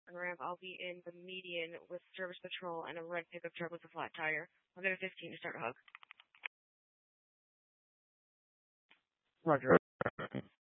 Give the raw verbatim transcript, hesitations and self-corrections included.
on ramp. I'll be in the median with service patrol and a red pickup truck with a flat tire. I'll get a fifteen to start a hug. Roger.